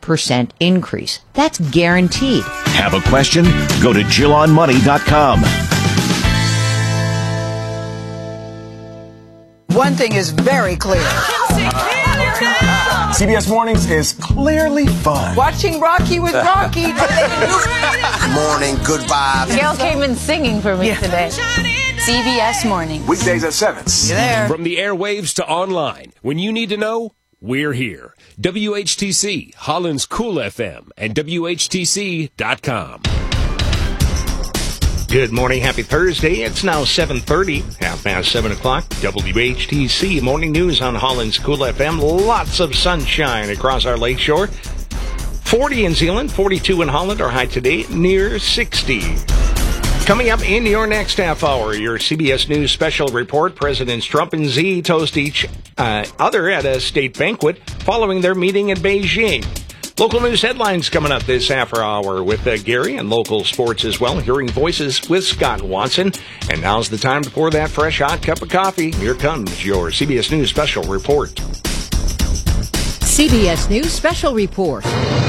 8% increase. That's guaranteed. Have a question? Go to JillOnMoney.com. One thing is very clear. CBS Mornings is clearly fun. Watching Rocky with Rocky. Morning, good vibes. Gail came in singing for me today. CBS Mornings. Weekdays at 7. You there? From the airwaves to online, when you need to know, we're here. WHTC, Holland's Cool FM, and WHTC.com. Good morning. Happy Thursday. It's now 7:30, 7:30. WHTC Morning News on Holland's Cool FM. Lots of sunshine across our lakeshore. 40 in Zeeland, 42 in Holland. Our high today near 60. Coming up in your next half hour, your CBS News special report. Presidents Trump and Xi toast each other at a state banquet following their meeting in Beijing. Local news headlines coming up this half hour with Gary, and local sports as well. Hearing voices with Scott Watson. And now's the time to pour that fresh hot cup of coffee. Here comes your CBS News special report. CBS News special report.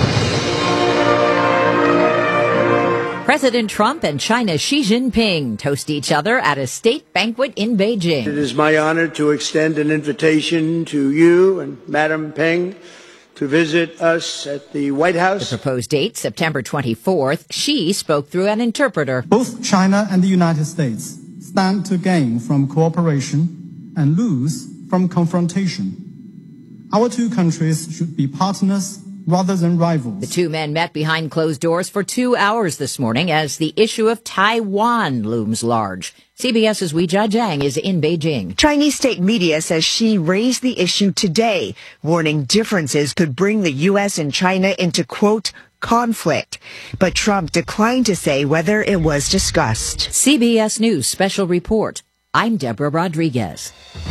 President Trump and China's Xi Jinping toast each other at a state banquet in Beijing. It is my honor to extend an invitation to you and Madam Peng to visit us at the White House. The proposed date, September 24th, Xi spoke through an interpreter. Both China and the United States stand to gain from cooperation and lose from confrontation. Our two countries should be partners rather than rivals. The two men met behind closed doors for 2 hours this morning as the issue of Taiwan looms large. CBS's Weijia Jiang is in Beijing. Chinese state media says Xi raised the issue today, warning differences could bring the U.S. and China into, quote, conflict. But Trump declined to say whether it was discussed. CBS News special report. I'm Deborah Rodriguez.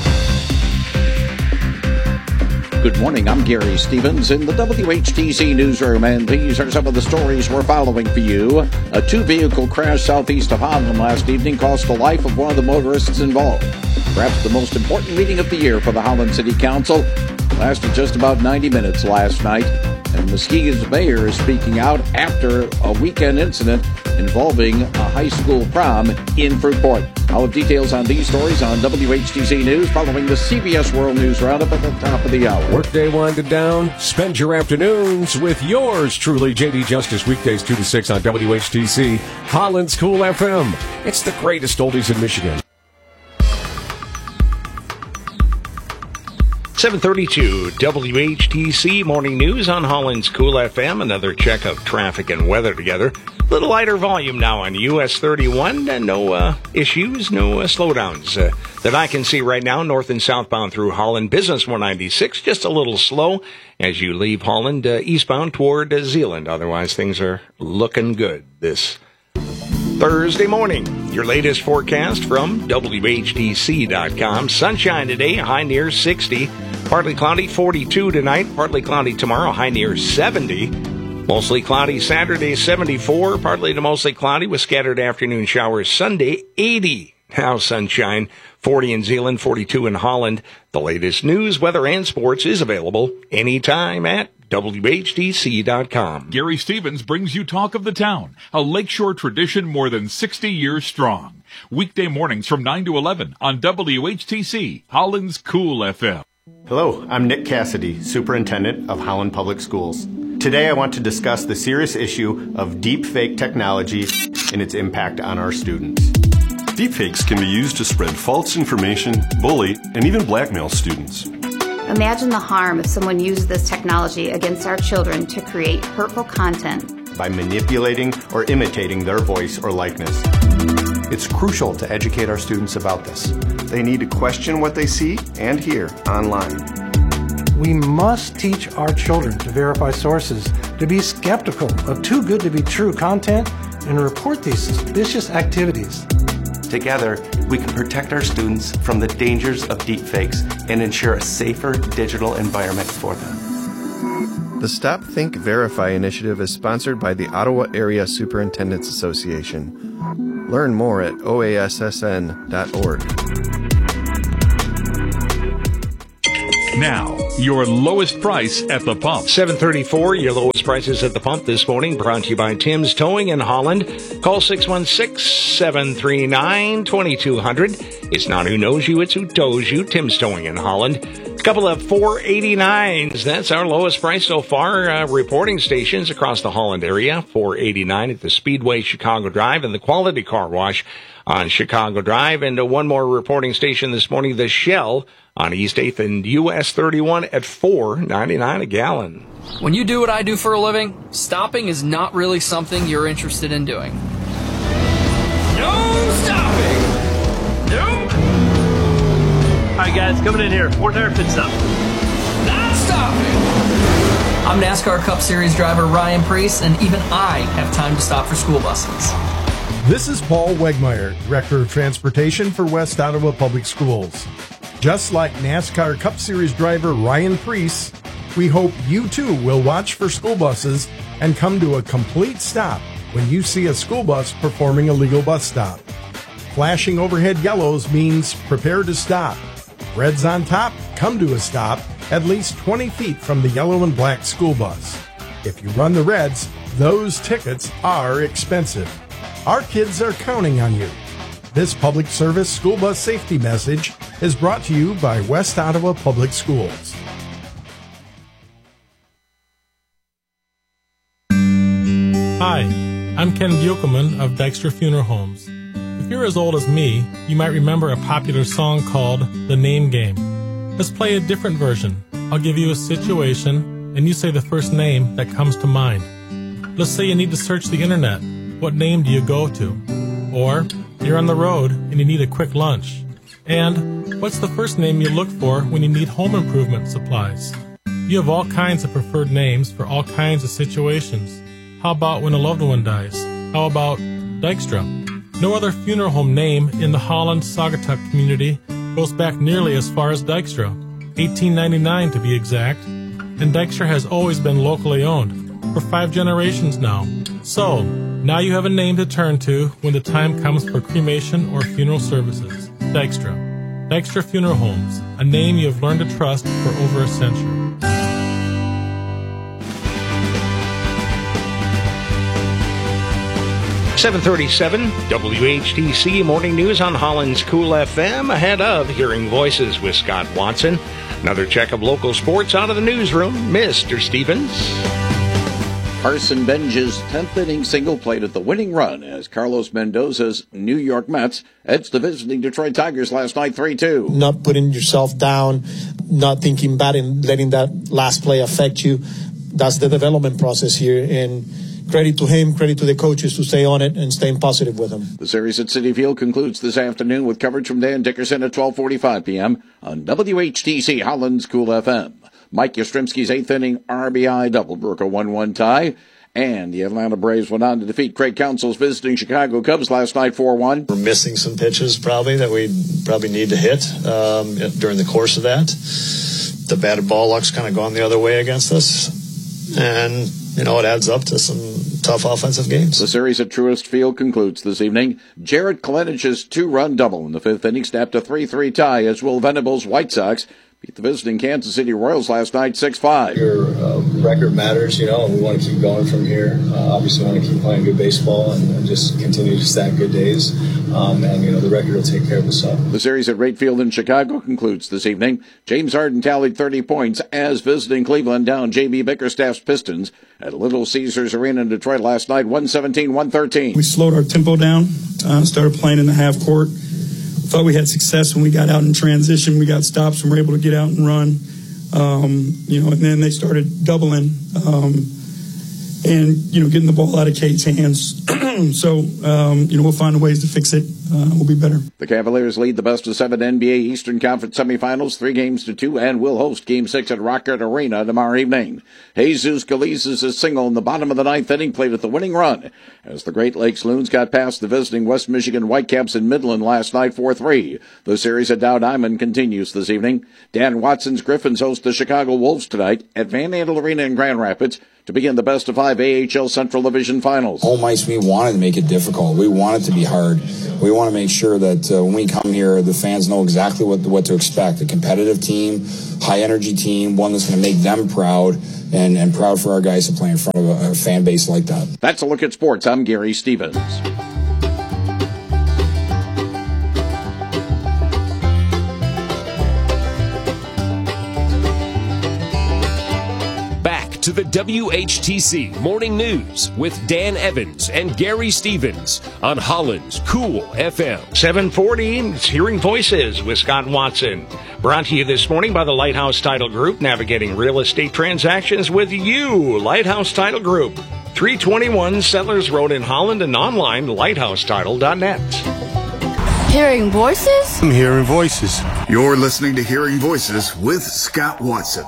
Good morning, I'm Gary Stevens in the WHTC newsroom, and these are some of the stories we're following for you. A two-vehicle crash southeast of Holland last evening cost the life of one of the motorists involved. Perhaps the most important meeting of the year for the Holland City Council lasted just about 90 minutes last night, and Muskegon's mayor is speaking out after a weekend incident involving a high school prom in Fruitport. I'll have details on these stories on WHTC News following the CBS World News Roundup at the top of the hour. Workday winded down. Spend your afternoons with yours truly, JD Justice, weekdays 2 to 6 on WHTC, Holland's Cool FM. It's the greatest oldies in Michigan. 7:32 WHTC Morning News on Holland's Cool FM. Another check of traffic and weather together. A little lighter volume now on US 31. No issues, no slowdowns that I can see right now. North and southbound through Holland. Business 196, just a little slow as you leave Holland eastbound toward Zeeland. Otherwise, things are looking good this Thursday morning. Your latest forecast from WHTC.com. Sunshine today, high near 60. Partly cloudy, 42 tonight. Partly cloudy tomorrow, high near 70. Mostly cloudy Saturday, 74. Partly to mostly cloudy with scattered afternoon showers Sunday, 80. Now sunshine, 40 in Zeeland, 42 in Holland. The latest news, weather, and sports is available anytime at WHTC.com. Gary Stevens brings you Talk of the Town, a lakeshore tradition more than 60 years strong. Weekday mornings from 9 to 11 on WHTC, Holland's Cool FM. Hello, I'm Nick Cassidy, Superintendent of Holland Public Schools. Today I want to discuss the serious issue of deepfake technology and its impact on our students. Deepfakes can be used to spread false information, bully, and even blackmail students. Imagine the harm if someone uses this technology against our children to create hurtful content by manipulating or imitating their voice or likeness. It's crucial to educate our students about this. They need to question what they see and hear online. We must teach our children to verify sources, to be skeptical of too good to be true content, and report these suspicious activities. Together, we can protect our students from the dangers of deepfakes and ensure a safer digital environment for them. The Stop, Think, Verify initiative is sponsored by the Ottawa Area Superintendents Association. Learn more at oassn.org. Now, your lowest price at the pump. 734, your lowest prices at the pump this morning, brought to you by Tim's Towing in Holland. Call 616-739-2200. It's not who knows you, it's who tows you. Tim's Towing in Holland. A couple of 489s. That's our lowest price so far. Reporting stations across the Holland area. 489 at the Speedway Chicago Drive and the Quality Car Wash on Chicago Drive. And one more reporting station this morning, the Shell on East 8th and US 31 at $4.99 a gallon. When you do what I do for a living, stopping is not really something you're interested in doing. No stopping! Nope! Alright guys, coming in here. 4-tire pit stop. Not stopping! I'm NASCAR Cup Series driver Ryan Preece, and even I have time to stop for school buses. This is Paul Wegmeyer, Director of Transportation for West Ottawa Public Schools. Just like NASCAR Cup Series driver Ryan Preece, we hope you too will watch for school buses and come to a complete stop when you see a school bus performing a legal bus stop. Flashing overhead yellows means prepare to stop. Reds on top, come to a stop at least 20 feet from the yellow and black school bus. If you run the reds, those tickets are expensive. Our kids are counting on you. This public service school bus safety message is brought to you by West Ottawa Public Schools. Hi, I'm Ken Buchelman of Dykstra Funeral Homes. If you're as old as me, you might remember a popular song called The Name Game. Let's play a different version. I'll give you a situation, and you say the first name that comes to mind. Let's say you need to search the internet. What name do you go to? Or you're on the road and you need a quick lunch. And what's the first name you look for when you need home improvement supplies? You have all kinds of preferred names for all kinds of situations. How about when a loved one dies? How about Dykstra? No other funeral home name in the Holland Saugatuck community goes back nearly as far as Dykstra, 1899 to be exact, and Dykstra has always been locally owned, for 5 generations now. So, now you have a name to turn to when the time comes for cremation or funeral services. Dykstra. Dykstra Funeral Homes, a name you have learned to trust for over a century. .737 WHTC Morning News on Holland's Cool FM. Ahead of Hearing Voices with Scott Watson. Another check of local sports out of the newsroom. Mr. Stevens. Carson Benj's 10th inning single played at the winning run as Carlos Mendoza's New York Mets edged the visiting Detroit Tigers last night 3-2. Not putting yourself down, not thinking bad and letting that last play affect you. That's the development process here. And credit to him, credit to the coaches to stay on it and staying positive with him. The series at Citi Field concludes this afternoon with coverage from Dan Dickerson at 12:45 p.m. on WHTC Holland's Cool FM. Mike Yastrzemski's 8th inning RBI double broke a 1-1 tie, and the Atlanta Braves went on to defeat Craig Counsell's visiting Chicago Cubs last night 4-1. We're missing some pitches probably that we probably need to hit during the course of that. The batted ball luck's kind of gone the other way against us, and it adds up to some tough offensive games. The series at Truist Field concludes this evening. Jared Kalenich's 2-run double in the 5th inning snapped a 3-3 tie as Will Venables' White Sox beat the visiting Kansas City Royals last night 6-5. Your record matters, and we want to keep going from here. Obviously, we want to keep playing good baseball and just continue to stack good days. The record will take care of itself. The series at Wright Field in Chicago concludes this evening. James Harden tallied 30 points as visiting Cleveland down J.B. Bickerstaff's Pistons at Little Caesars Arena in Detroit last night, 117-113. We slowed our tempo down, started playing in the half court. Thought we had success when we got out in transition. We got stops and were able to get out and run. And then they started doubling and getting the ball out of Kate's hands. So, we'll find ways to fix it. We'll be better. The Cavaliers lead the best-of-7 NBA Eastern Conference semifinals 3-2 and will host Game 6 at Rocket Arena tomorrow evening. Jesus Galizes' single in the bottom of the 9th inning played at the winning run as the Great Lakes Loons got past the visiting West Michigan Whitecaps in Midland last night 4-3. The series at Dow Diamond continues this evening. Dan Watson's Griffins host the Chicago Wolves tonight at Van Andel Arena in Grand Rapids. to begin the best of 5 AHL Central Division Finals. Home ice, we wanted to make it difficult. We want it to be hard. We want to make sure that when we come here, the fans know exactly what to expect. A competitive team, high-energy team, one that's going to make them proud, and proud for our guys to play in front of a fan base like that. That's a look at sports. I'm Gary Stevens. To the WHTC Morning News with Dan Evans and Gary Stevens on Holland's Cool FM. 740, it's Hearing Voices with Scott Watson. Brought to you this morning by the Lighthouse Title Group, navigating real estate transactions with you. Lighthouse Title Group, 321 Settlers Road in Holland, and online, lighthousetitle.net. Hearing Voices? I'm Hearing Voices. You're listening to Hearing Voices with Scott Watson.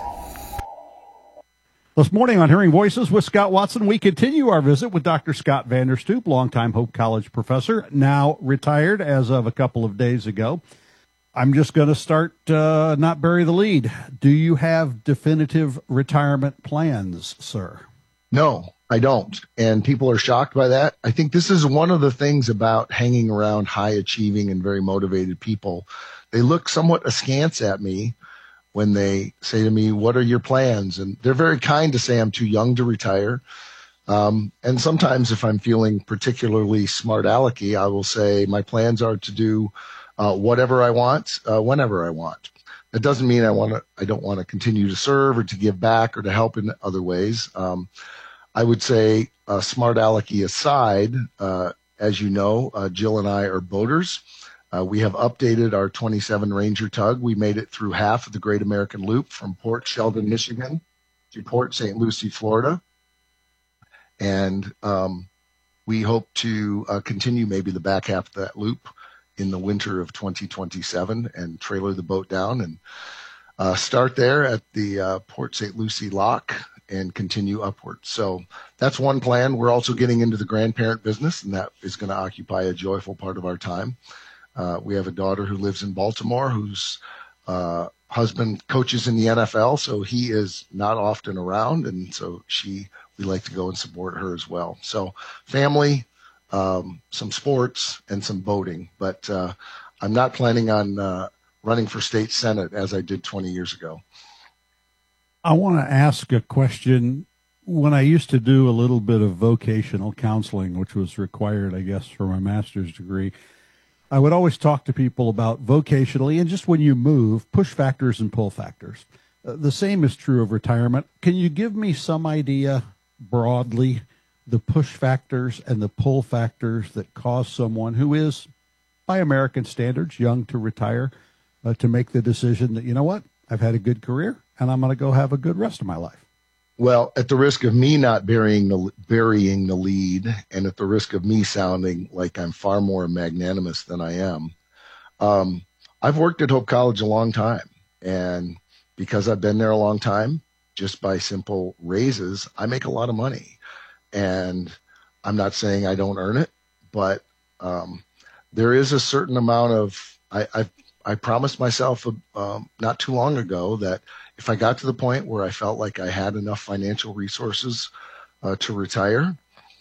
This morning on Hearing Voices with Scott Watson, we continue our visit with Dr. Scott Vanderstoop, longtime Hope College professor, now retired as of a couple of days ago. I'm just going to start, not bury the lead. Do you have definitive retirement plans, sir? No, I don't. And people are shocked by that. I think this is one of the things about hanging around high achieving and very motivated people. They look somewhat askance at me when they say to me, what are your plans? And they're very kind to say I'm too young to retire. And sometimes if I'm feeling particularly smart alecky, I will say my plans are to do whatever I want, whenever I want. That doesn't mean I don't want to continue to serve or to give back or to help in other ways. I would say smart alecky aside, as you know, Jill and I are boaters. We have updated our 27 Ranger tug. We made it through half of the Great American Loop from Port Sheldon, Michigan to Port St. Lucie, Florida. And we hope to continue maybe the back half of that loop in the winter of 2027 and trailer the boat down and start there at the Port St. Lucie lock and continue upward. So that's one plan. We're also getting into the grandparent business, and that is going to occupy a joyful part of our time. We have a daughter who lives in Baltimore whose husband coaches in the NFL, so he is not often around, and so we like to go and support her as well. So family, some sports, and some boating. But I'm not planning on running for state senate as I did 20 years ago. I want to ask a question. When I used to do a little bit of vocational counseling, which was required, I guess, for my master's degree, I would always talk to people about vocationally and just when you move, push factors and pull factors. The same is true of retirement. Can you give me some idea broadly the push factors and the pull factors that cause someone who is, by American standards, young to retire, to make the decision that, you know what, I've had a good career and I'm going to go have a good rest of my life? Well, at the risk of me not burying the lead, and at the risk of me sounding like I'm far more magnanimous than I am, I've worked at Hope College a long time. And because I've been there a long time, just by simple raises, I make a lot of money. And I'm not saying I don't earn it, but there is a certain amount of, I promised myself not too long ago that if I got to the point where I felt like I had enough financial resources to retire,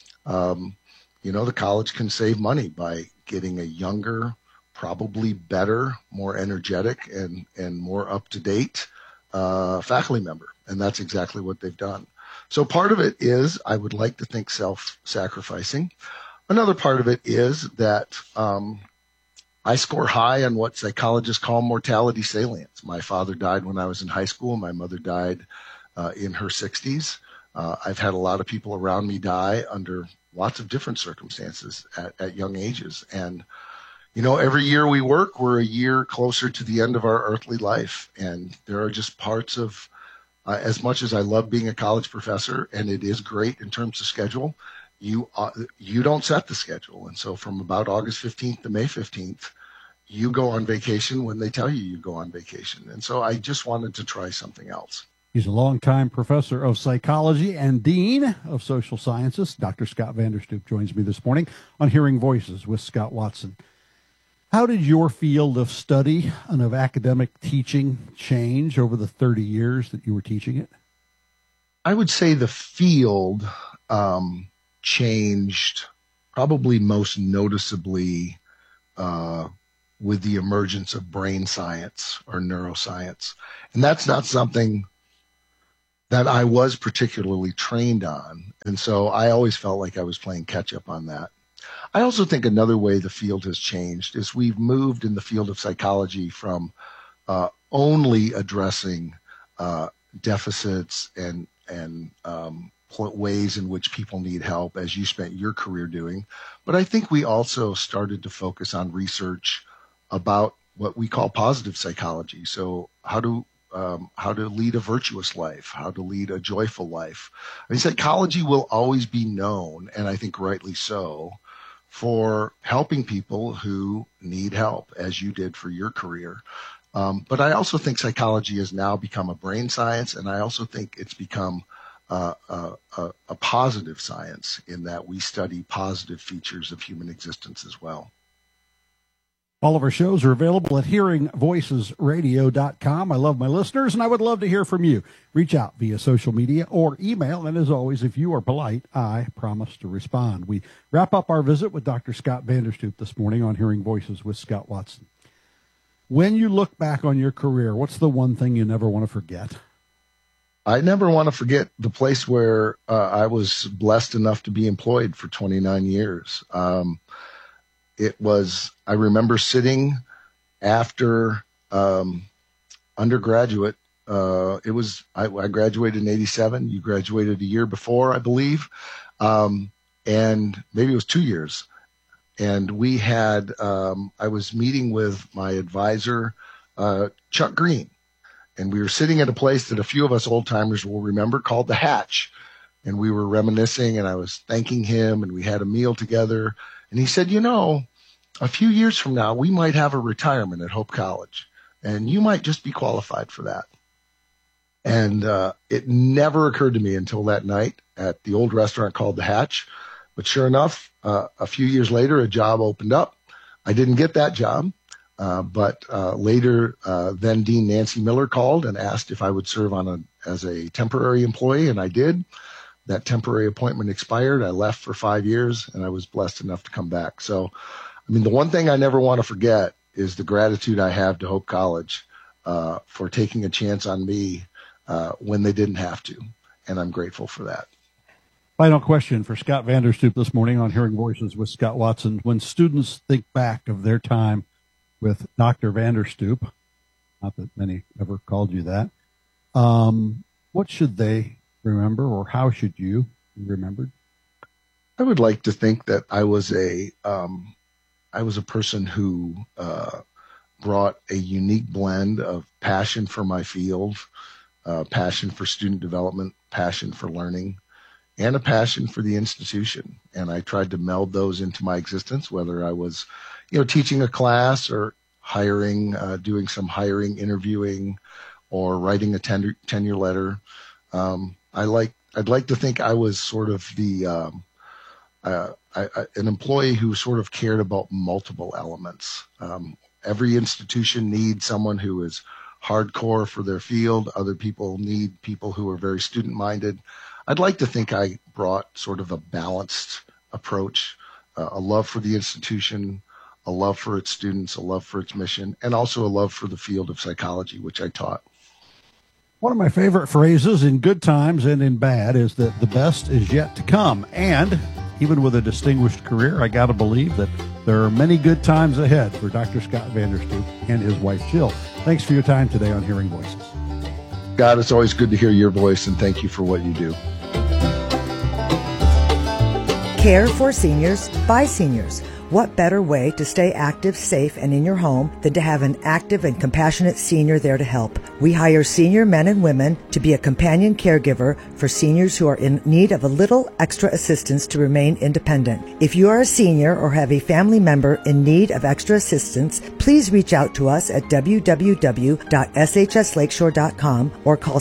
the college can save money by getting a younger, probably better, more energetic, and more up-to-date faculty member. And that's exactly what they've done. So part of it is, I would like to think, self-sacrificing. Another part of it is that I score high on what psychologists call mortality salience. My father died when I was in high school. My mother died in her 60s. I've had a lot of people around me die under lots of different circumstances at young ages. And, every year we work, we're a year closer to the end of our earthly life. And there are just parts of, as much as I love being a college professor, and it is great in terms of schedule, you don't set the schedule. And so from about August 15th to May 15th, you go on vacation when they tell you go on vacation. And so I just wanted to try something else. He's a longtime professor of psychology and dean of social sciences. Dr. Scott Vanderstoop joins me this morning on Hearing Voices with Scott Watson. How did your field of study and of academic teaching change over the 30 years that you were teaching it? I would say the field changed probably most noticeably with the emergence of brain science or neuroscience. And that's not something that I was particularly trained on. And so I always felt like I was playing catch up on that. I also think another way the field has changed is we've moved in the field of psychology from only addressing deficits and ways in which people need help, as you spent your career doing. But I think we also started to focus on research about what we call positive psychology. So how to lead a virtuous life, how to lead a joyful life. I mean, psychology will always be known, and I think rightly so, for helping people who need help, as you did for your career. But I also think psychology has now become a brain science, and I also think it's become a positive science in that we study positive features of human existence as well. All of our shows are available at hearingvoicesradio.com. I love my listeners, and I would love to hear from you. Reach out via social media or email, and as always, if you are polite, I promise to respond. We wrap up our visit with Dr. Scott Vanderstoep this morning on Hearing Voices with Scott Watson. When you look back on your career, what's the one thing you never want to forget? I never want to forget the place where I was blessed enough to be employed for 29 years. I remember sitting after undergraduate. I graduated in 87. You graduated a year before, I believe. And maybe it was 2 years. And we had, I was meeting with my advisor, Chuck Green. And we were sitting at a place that a few of us old timers will remember called the Hatch. And we were reminiscing, and I was thanking him, and we had a meal together. And he said, a few years from now, we might have a retirement at Hope College, and you might just be qualified for that. And it never occurred to me until that night at the old restaurant called the Hatch. But sure enough, a few years later, a job opened up. I didn't get that job. But later, then Dean Nancy Miller called and asked if I would serve as a temporary employee, and I did. That temporary appointment expired. I left for 5 years, and I was blessed enough to come back. So, I mean, the one thing I never want to forget is the gratitude I have to Hope College for taking a chance on me when they didn't have to, and I'm grateful for that. Final question for Scott Vanderstoep this morning on Hearing Voices with Scott Watson. When students think back of their time with Dr. Vanderstoep, not that many ever called you that, what should they remember, or how should you be remembered? I would like to think that I was a person who brought a unique blend of passion for my field, passion for student development, passion for learning, and a passion for the institution. And I tried to meld those into my existence, whether I was teaching a class or hiring, doing some hiring, interviewing, or writing a tenure letter. I'd like to think I was sort of an employee who sort of cared about multiple elements. Every institution needs someone who is hardcore for their field. Other people need people who are very student-minded. I'd like to think I brought sort of a balanced approach, a love for the institution, a love for its students, a love for its mission, and also a love for the field of psychology, which I taught. One of my favorite phrases in good times and in bad is that the best is yet to come. And even with a distinguished career, I got to believe that there are many good times ahead for Dr. Scott Vanderstoep and his wife, Jill. Thanks for your time today on Hearing Voices. God, it's always good to hear your voice, and thank you for what you do. Care for seniors by seniors. What better way to stay active, safe, and in your home than to have an active and compassionate senior there to help? We hire senior men and women to be a companion caregiver for seniors who are in need of a little extra assistance to remain independent. If you are a senior or have a family member in need of extra assistance, please reach out to us at www.shslakeshore.com or call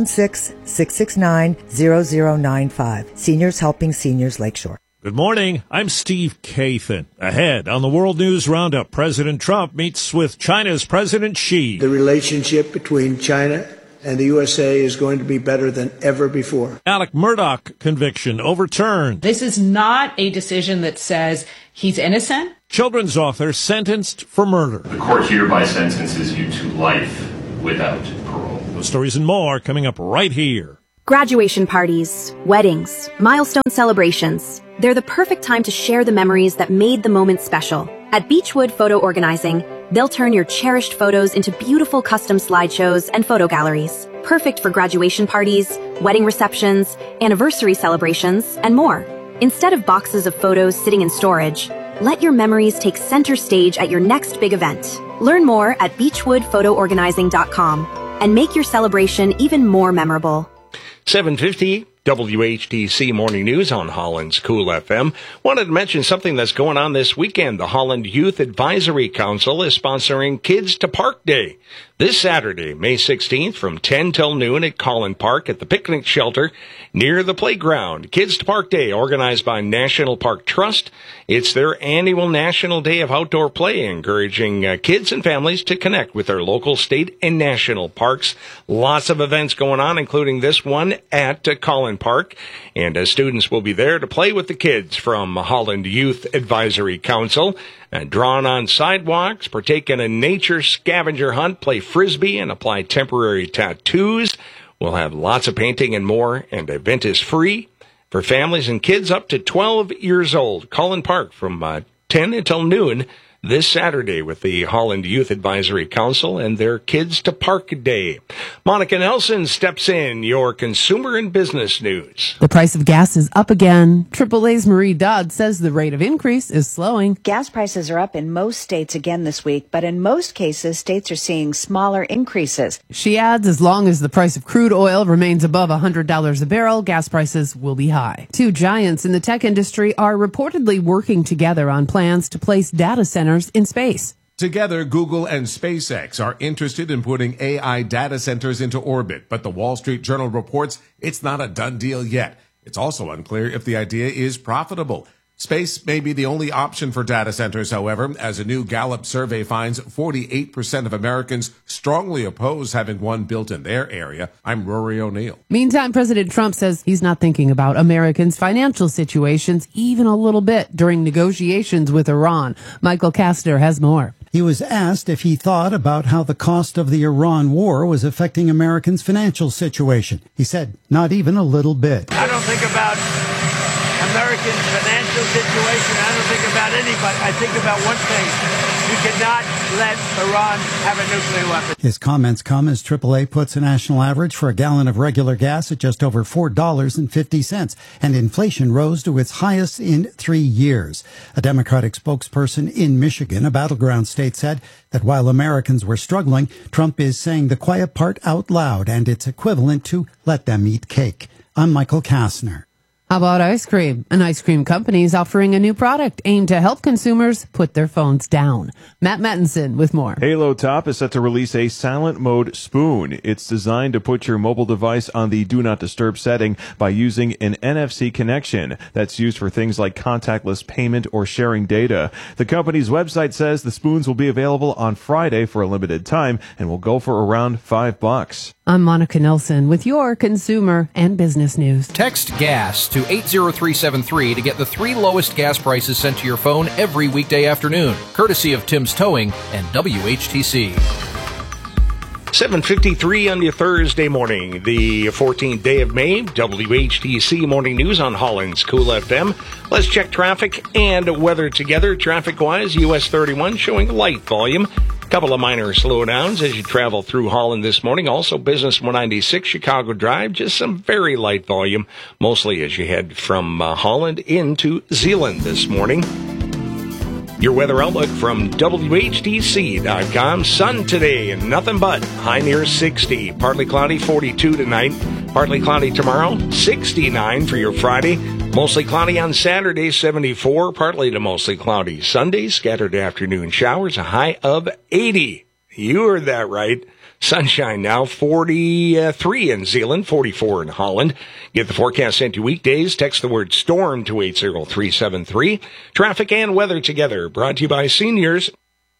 616-669-0095. Seniors Helping Seniors Lakeshore. Good morning. I'm Steve Kathan. Ahead on the World News Roundup, President Trump meets with China's President Xi. The relationship between China and the USA is going to be better than ever before. Alec Murdaugh conviction overturned. This is not a decision that says he's innocent. Children's author sentenced for murder. The court hereby sentences you to life without parole. Those stories and more coming up right here. Graduation parties, weddings, milestone celebrations. They're the perfect time to share the memories that made the moment special. At Beechwood Photo Organizing, they'll turn your cherished photos into beautiful custom slideshows and photo galleries. Perfect for graduation parties, wedding receptions, anniversary celebrations, and more. Instead of boxes of photos sitting in storage, let your memories take center stage at your next big event. Learn more at beechwoodphotoorganizing.com and make your celebration even more memorable. 750 WHTC Morning News on Holland's Cool FM. Wanted to mention something that's going on this weekend. The Holland Youth Advisory Council is sponsoring Kids to Park Day this Saturday, May 16th from 10 till noon at Collin Park at the picnic shelter near the playground. Kids to Park Day, organized by National Park Trust. It's their annual National Day of Outdoor Play, encouraging kids and families to connect with their local, state, and national parks. Lots of events going on, including this one at Collin Park, and students will be there to play with the kids from Holland Youth Advisory Council. Drawn on sidewalks, partake in a nature scavenger hunt, play frisbee, and apply temporary tattoos. We'll have lots of painting and more, and the event is free for families and kids up to 12 years old. Collin Park from 10 until noon this Saturday with the Holland Youth Advisory Council and their Kids to Park Day. Monica Nelson steps in, your consumer and business news. The price of gas is up again. AAA's Marie Dodd says the rate of increase is slowing. Gas prices are up in most states again this week, but in most cases, states are seeing smaller increases. She adds, as long as the price of crude oil remains above $100 a barrel, gas prices will be high. Two giants in the tech industry are reportedly working together on plans to place data centers in space. Together, Google and SpaceX are interested in putting AI data centers into orbit, but the Wall Street Journal reports it's not a done deal yet. It's also unclear if the idea is profitable. Space may be the only option for data centers, however, as a new Gallup survey finds 48% of Americans strongly oppose having one built in their area. I'm Rory O'Neill. Meantime, President Trump says he's not thinking about Americans' financial situations even a little bit during negotiations with Iran. Michael Kastner has more. He was asked if he thought about how the cost of the Iran war was affecting Americans' financial situation. He said, not even a little bit. I don't think about American financial situation. I don't think about anybody. I think about one thing. You cannot let Iran have a nuclear weapon. His comments come as AAA puts a national average for a gallon of regular gas at just over $4.50, and inflation rose to its highest in 3 years. A Democratic spokesperson in Michigan, a battleground state, said that while Americans were struggling, Trump is saying the quiet part out loud, and it's equivalent to let them eat cake. I'm Michael Kastner. How about ice cream? An ice cream company is offering a new product aimed to help consumers put their phones down. Matt Mattinson with more. Halo Top is set to release a silent mode spoon. It's designed to put your mobile device on the do not disturb setting by using an NFC connection that's used for things like contactless payment or sharing data. The company's website says the spoons will be available on Friday for a limited time and will go for around $5. I'm Monica Nelson with your consumer and business news. Text GAS to 80373 to get the 3 lowest gas prices sent to your phone every weekday afternoon, courtesy of Tim's Towing and WHTC. 7:53 on your Thursday morning, the 14th day of May. WHTC Morning News on Holland's Cool FM. Let's check traffic and weather together. Traffic-wise, US 31 showing light volume. Couple of minor slowdowns as you travel through Holland this morning. Also, Business 196 Chicago Drive, just some very light volume, mostly as you head from Holland into Zeeland this morning. Your weather outlook from WHTC.com. Sun today and nothing but. High near 60. Partly cloudy, 42 tonight. Partly cloudy tomorrow, 69 for your Friday. Mostly cloudy on Saturday, 74. Partly to mostly cloudy Sunday. Scattered afternoon showers, a high of 80. You heard that right. Sunshine now, 43 in Zeeland, 44 in Holland. Get the forecast sent to weekdays. Text the word STORM to 80373. Traffic and weather together. Brought to you by Seniors.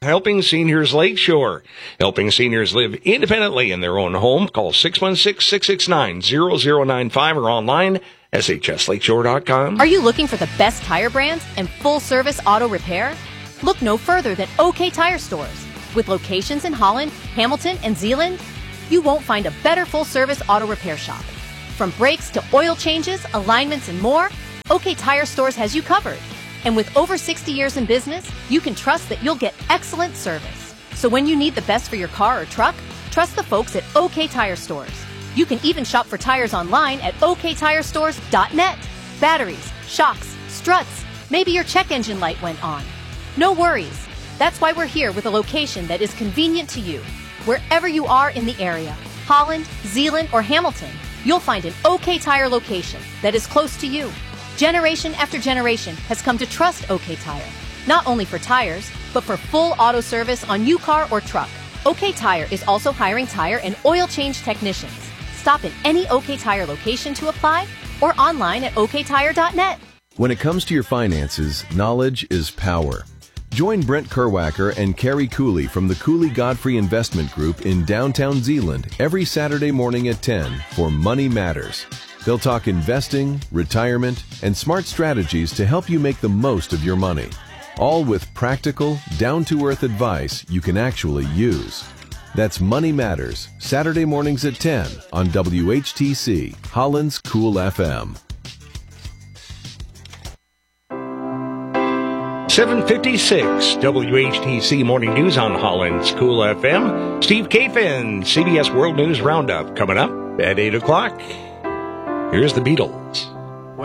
Helping Seniors Lakeshore. Helping seniors live independently in their own home. Call 616-669-0095 or online, shslakeshore.com. Are you looking for the best tire brands and full-service auto repair? Look no further than OK Tire Stores. With locations in Holland, Hamilton, and Zeeland, you won't find a better full-service auto repair shop. From brakes to oil changes, alignments, and more, OK Tire Stores has you covered. And with over 60 years in business, you can trust that you'll get excellent service. So when you need the best for your car or truck, trust the folks at OK Tire Stores. You can even shop for tires online at oktirestores.net. Batteries, shocks, struts, maybe your check engine light went on. No worries. That's why we're here with a location that is convenient to you. Wherever you are in the area, Holland, Zeeland, or Hamilton, you'll find an OK Tire location that is close to you. Generation after generation has come to trust OK Tire, not only for tires, but for full auto service on your car or truck. OK Tire is also hiring tire and oil change technicians. Stop in any OK Tire location to apply or online at oktire.net. When it comes to your finances, knowledge is power. Join Brent Kerwacker and Carrie Cooley from the Cooley Godfrey Investment Group in downtown Zeeland every Saturday morning at 10 for Money Matters. They'll talk investing, retirement, and smart strategies to help you make the most of your money. All with practical, down-to-earth advice you can actually use. That's Money Matters, Saturday mornings at 10 on WHTC, Holland's Cool FM. 7:56 WHTC Morning News on Holland's Cool FM. Steve Kafin, CBS World News Roundup, coming up at 8 o'clock. Here's the Beatles.